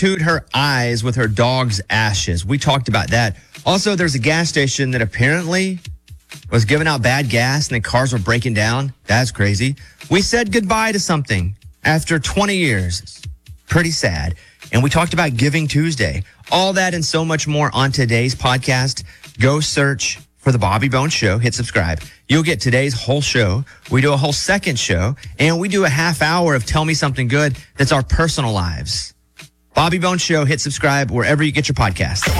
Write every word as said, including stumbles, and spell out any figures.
tattooed her eyes with her dog's ashes. We talked about that. Also, there's a gas station that apparently was giving out bad gas and the cars were breaking down. That's crazy. We said goodbye to something after twenty years. Pretty sad. And we talked about Giving Tuesday. All that and so much more on today's podcast. Go search for The Bobby Bones Show. Hit subscribe. You'll get today's whole show. We do a whole second show, and we do a half hour of Tell Me Something Good that's our personal lives. Bobby Bones Show. Hit subscribe wherever you get your podcast.